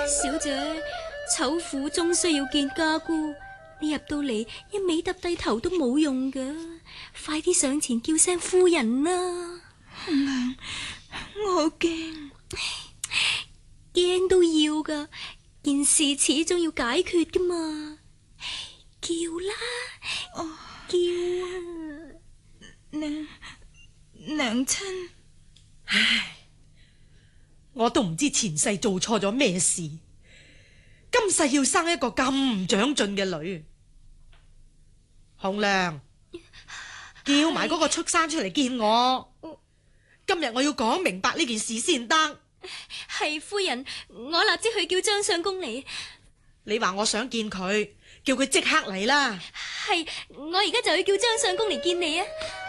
小姐，丑婦終須要見家姑，你入到嚟一味耷低頭都冇用噶，快啲上前叫聲夫人啦！ 紅娘，我好驚， 驚都要噶，件事始終要解決噶嘛，叫啦，叫啊！ 娘親， 唉，我都唔知前世做錯咗咩事，今世要生一個咁唔長進嘅女。紅娘，叫埋嗰個畜生出嚟見我。今日我要講明白呢件事先得。 係夫人，我立即去叫張相公嚟。 你話我想見佢，叫佢即刻嚟啦。 係，我而家就去叫張相公嚟見你啊！